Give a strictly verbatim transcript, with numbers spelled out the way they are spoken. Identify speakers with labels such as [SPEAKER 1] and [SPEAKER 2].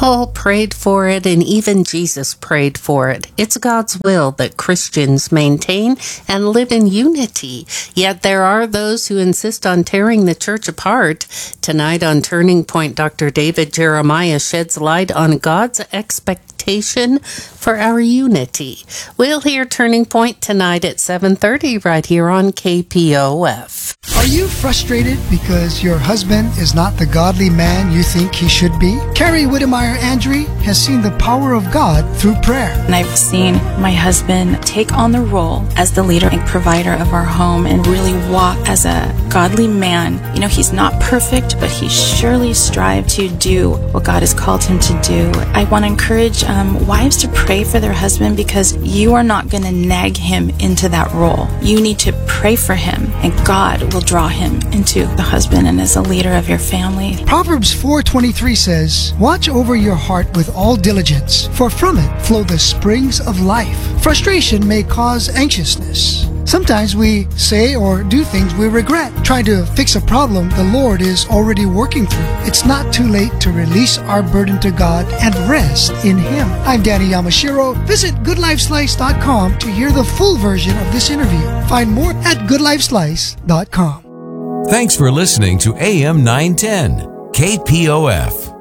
[SPEAKER 1] Paul prayed for it, and even Jesus prayed for it. It's God's will that Christians maintain and live in unity. Yet there are those who insist on tearing the church apart. Tonight on Turning Point, Doctor David Jeremiah sheds light on God's expectation for our unity. We'll hear Turning Point tonight at seven thirty right here on K P O F.
[SPEAKER 2] Are you frustrated because your husband is not the godly man you think he should be? Carrie Whittemire Andre has seen the power of God through prayer.
[SPEAKER 3] And I've seen my husband take on the role as the leader and provider of our home and really walk as a godly man. You know, he's not perfect, but he surely strives to do what God has called him to do. I want to encourage um, wives to pray for their husband, because you are not going to nag him into that role. You need to pray for him, and God will draw him into the husband and as a leader of your family.
[SPEAKER 2] Proverbs four twenty-three says, "Watch over your heart with all diligence, for from it flow the springs of life." Frustration may cause anxiousness. Sometimes we say or do things we regret. Trying to fix a problem the Lord is already working through. It's not too late to release our burden to God and rest in Him. I'm Danny Yamashiro. Visit good life slice dot com to hear the full version of this interview. Find more at good life slice dot com.
[SPEAKER 4] Thanks for listening to A M nine ten, K P O F.